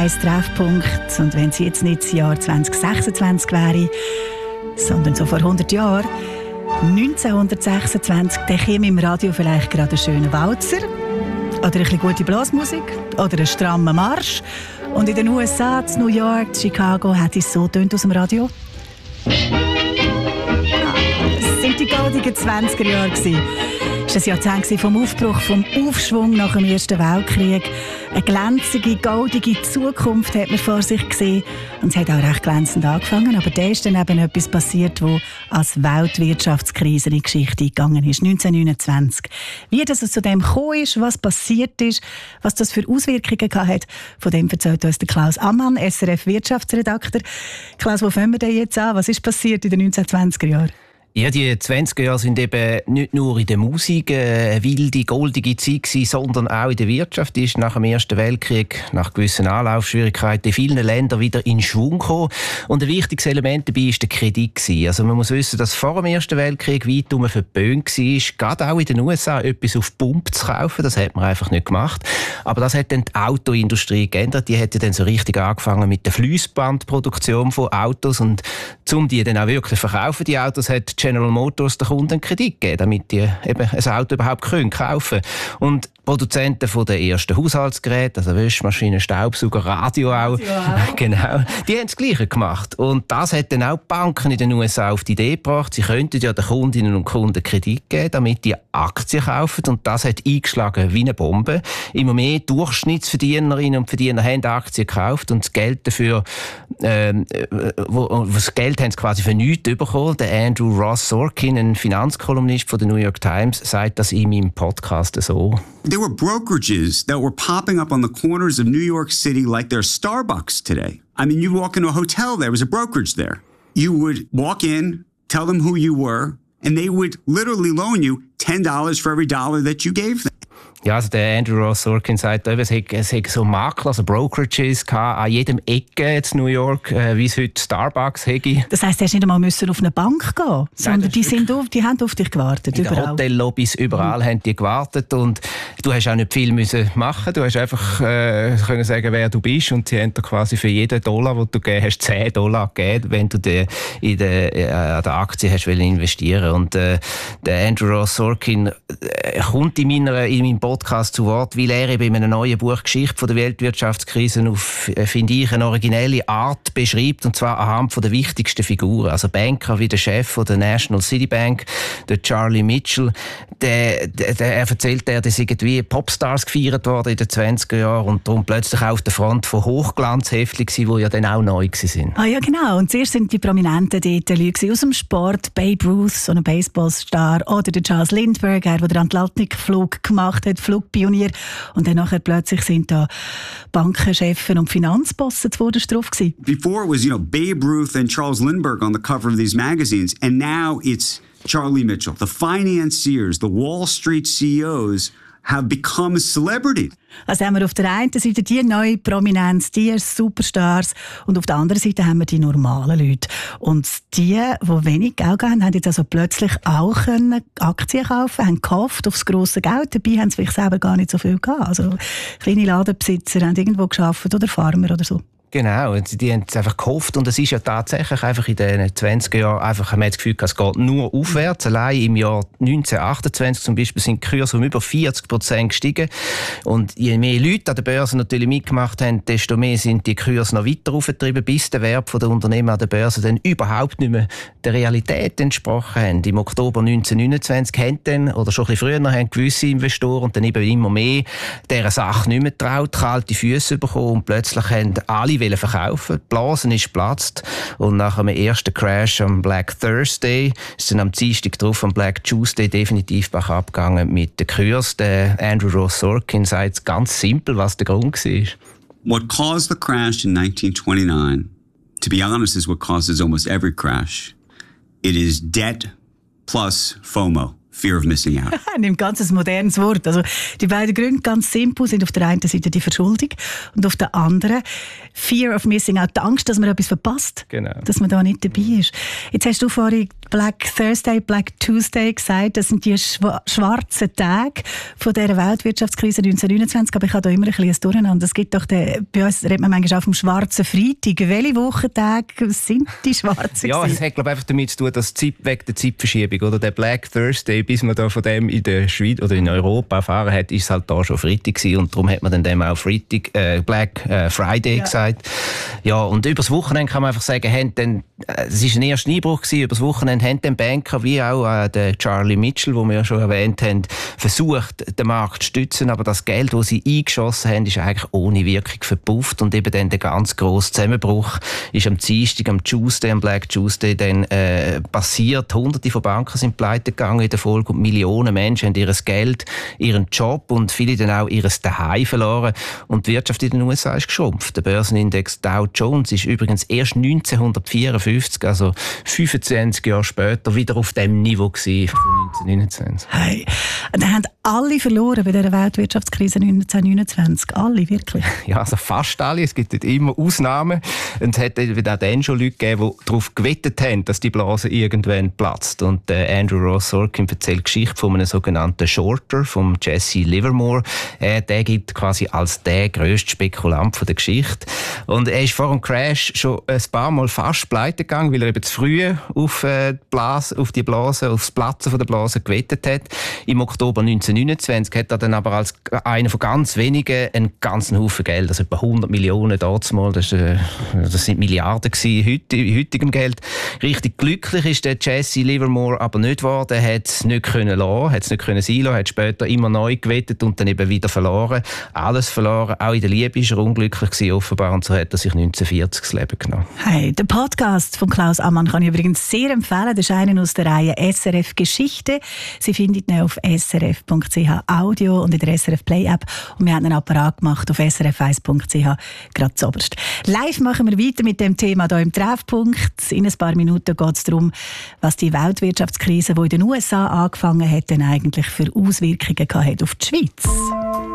1 Treffpunkt. Und wenn es jetzt nicht das Jahr 2026 wäre, sondern so vor 100 Jahren, 1926, dann käme im Radio vielleicht gerade ein schöner Walzer oder ein bisschen gute Blasmusik oder ein strammer Marsch. Und in den USA, in New York, Chicago, hat es so tönt aus dem Radio. Das sind die goldigen 20er Jahre. Es war ein Jahrzehnt vom Aufbruch, vom Aufschwung nach dem Ersten Weltkrieg. Eine glänzende, goldige Zukunft hat man vor sich gesehen. Und es hat auch recht glänzend angefangen. Aber da ist dann eben etwas passiert, das als Weltwirtschaftskrise in die Geschichte eingegangen ist. 1929. Wie das zu dem gekommen ist, was passiert ist, was das für Auswirkungen hat, von dem erzählt uns der Klaus Ammann, SRF-Wirtschaftsredakteur. Klaus, wo fangen wir denn jetzt an? Was ist passiert in den 1920er Jahren? Ja, die 20er Jahre sind eben nicht nur in der Musik eine wilde, goldige Zeit gewesen, sondern auch in der Wirtschaft. Die ist nach dem Ersten Weltkrieg, nach gewissen Anlaufschwierigkeiten, in vielen Ländern wieder in Schwung gekommen. Und ein wichtiges Element dabei war der Kredit gewesen. Also man muss wissen, dass vor dem Ersten Weltkrieg weitum verböhnt war, gerade auch in den USA etwas auf Pump zu kaufen. Das hat man einfach nicht gemacht. Aber das hat dann die Autoindustrie geändert. Die hat ja dann so richtig angefangen mit der Fliessbandproduktion von Autos. Und um die dann auch wirklich zu verkaufen, die Autos, hat General Motors den Kunden einen Kredit geben, damit die eben ein Auto überhaupt kaufen können. Und Produzenten von den ersten Haushaltsgeräten, also Wäschmaschinen, Staubsauger, Radio auch, genau, die haben das Gleiche gemacht. Und das hat dann auch die Banken in den USA auf die Idee gebracht, sie könnten ja den Kundinnen und Kunden Kredit geben, damit die Aktien kaufen. Und das hat eingeschlagen wie eine Bombe. Immer mehr Durchschnittsverdienerinnen und Verdiener haben Aktien gekauft und das Geld dafür, das Geld haben sie quasi für nichts bekommen. Der Andrew Ross Sorkin, ein Finanzkolumnist von der New York Times, sagt das in meinem Podcast so. There were brokerages that were popping up on the corners of New York City like there's Starbucks today. I mean, you walk into a hotel, there was a brokerage there. You would walk in, tell them who you were, and they would literally loan you $10 for every dollar that you gave them. Ja, also der Andrew Ross Sorkin sagt, es hat so Makler, also Brokerages an jedem Ecke in New York, wie es heute Starbucks hätte. Das heisst, du musst nicht einmal auf eine Bank gehen, sondern die haben auf dich gewartet. In den Hotellobbys, überall haben die gewartet und du hast auch nicht viel müssen machen. Du hast einfach können sagen, wer du bist und sie haben dir quasi für jeden Dollar, den du gegeben hast, $10 gegeben, wenn du an der Aktie hast investieren. Und der Andrew Ross Sorkin kommt in meinem Podcast zu Wort, weil er eben in einem neuen Buch Geschichte von der Weltwirtschaftskrise auf, finde ich, eine originelle Art beschreibt, und zwar anhand von der wichtigsten Figuren. Also Banker wie der Chef von der National City Bank, der Charlie Mitchell, er erzählt, dass irgendwie Popstars gefeiert worden in den 20er Jahren und darum plötzlich auch auf der Front von Hochglanzheftchen gewesen, die ja dann auch neu waren. Ah ja, genau. Und zuerst sind die Prominenten dort Leute aus dem Sport, Babe Ruth, so ein Baseballstar, oder der Charles Lindbergh, der den Atlantikflug gemacht hat, Flugpionier. Und dann nachher plötzlich sind da Bankenchefs und Finanzbossen zuvorderst drauf gewesen. Before it was, Babe Ruth and Charles Lindbergh on the cover of these magazines, and now it's Charlie Mitchell. The financiers, the Wall Street CEOs have become celebrities. Also haben wir auf der einen Seite die neue Prominenz, die Superstars, und auf der anderen Seite haben wir die normalen Leute. Und die wenig Geld haben, haben jetzt also plötzlich auch Aktien kaufen, haben gehofft auf das grosse Geld. Dabei haben sie vielleicht selber gar nicht so viel gehabt. Also kleine Ladenbesitzer haben irgendwo gearbeitet oder Farmer oder so. Genau, die haben es einfach gehofft und es ist ja tatsächlich einfach in den 20er Jahren einfach, man hat das Gefühl, es geht nur aufwärts. Allein im Jahr 1928 zum Beispiel sind die Kurse um über 40% gestiegen und je mehr Leute an der Börse natürlich mitgemacht haben, desto mehr sind die Kurse noch weiter aufgetrieben, bis der Wert der Unternehmen an der Börse dann überhaupt nicht mehr der Realität entsprochen haben. Im Oktober 1929 haben dann, oder schon ein bisschen früher, haben gewisse Investoren und dann eben immer mehr dieser Sache nicht mehr getraut, kalte Füße bekommen und plötzlich haben alle verkaufen. Die Blase ist geplatzt und nach einem ersten Crash am Black Thursday ist dann am Dienstag drauf, am Black Tuesday definitiv bergab gegangen mit den Kursen. Der Andrew Ross Sorkin sagt ganz simpel, was der Grund war. What caused the crash in 1929, to be honest, is what causes almost every crash. It is debt plus FOMO. Fear of missing out. Ein ganz modernes Wort. Also die beiden Gründe, ganz simpel, sind auf der einen Seite die Verschuldung und auf der anderen Fear of missing out, die Angst, dass man etwas verpasst, genau, dass man da nicht dabei ist. Jetzt hast du vorhin Black Thursday, Black Tuesday gesagt. Das sind die schwarzen Tage von dieser Weltwirtschaftskrise 1929. Aber ich habe da immer ein bisschen Durcheinander. Es gibt doch bei uns redet man manchmal auch vom schwarzen Freitag. Welche Wochentage sind die schwarzen? Ja, es hat glaube ich einfach damit zu tun, dass wegen der Zeitverschiebung oder der Black Thursday, bis man da von dem in der Schweiz oder in Europa erfahren hat, ist es halt da schon Freitag gewesen und darum hat man dann dem auch Black Friday gesagt. Ja, und übers Wochenende kann man einfach sagen, es war ein erster Einbruch gewesen. Übers Wochenende haben den Banker wie auch der Charlie Mitchell, den wir ja schon erwähnt haben, versucht, den Markt zu stützen, aber das Geld, das sie eingeschossen haben, ist eigentlich ohne Wirkung verpufft und eben dann der ganz grosse Zusammenbruch ist am Dienstag, am Black Tuesday dann passiert. Hunderte von Banken sind pleite gegangen in der Folge und Millionen Menschen haben ihr Geld, ihren Job und viele dann auch ihr Zuhause verloren und die Wirtschaft in den USA ist geschrumpft. Der Börsenindex Dow Jones ist übrigens erst 1954, also 25 Jahre später, wieder auf dem Niveau gewesen von 1929. Hey. Da haben alle verloren bei dieser Weltwirtschaftskrise 1929. Alle, wirklich? Ja, also fast alle. Es gibt nicht immer Ausnahmen. Und es hat auch dann schon Leute gegeben, die darauf gewettet haben, dass die Blase irgendwann platzt. Und Andrew Ross Sorkin erzählt die Geschichte von einem sogenannten Shorter, von Jesse Livermore. Der gilt quasi als der grösste Spekulant der Geschichte. Und er ist vor dem Crash schon ein paar Mal fast pleite gegangen, weil er eben zu früh auf die Blase, auf das Platzen von der Blase gewettet hat. Im Oktober 1929 hat er dann aber als einer von ganz wenigen einen ganzen Haufen Geld, also etwa 100 Millionen damals, das sind Milliarden gewesen, in heutigem Geld. Richtig glücklich ist der Jesse Livermore aber nicht geworden. Er hat es nicht können lassen, hat es nicht können sein lassen, hat später immer neu gewettet und dann eben wieder verloren. Alles verloren, auch in der Liebe ist er unglücklich gewesen, offenbar, und so hat er sich 1940 das Leben genommen. Hey, den Podcast von Klaus Ammann kann ich übrigens sehr empfehlen. Das ist einer aus der Reihe SRF Geschichte. Sie findet ihn auf srf.ch Audio und in der SRF Play App. Und wir haben einen Apparat gemacht auf srf1.ch, gerade zuoberst. Live machen wir weiter mit dem Thema hier im Treffpunkt. In ein paar Minuten geht es darum, was die Weltwirtschaftskrise, die in den USA angefangen hat, denn eigentlich für Auswirkungen hat auf die Schweiz.